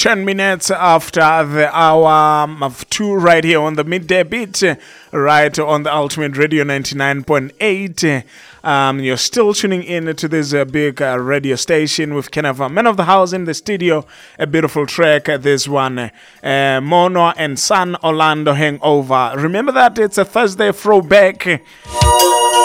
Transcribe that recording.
10 minutes after the hour of 2 right here on the Midday Beat, right on the Ultimate Radio 99.8. You're still tuning in to this big radio station with kind of a man of the house in the studio. A beautiful track, this one, Mono and San Orlando Hangover. Remember that it's a Thursday throwback.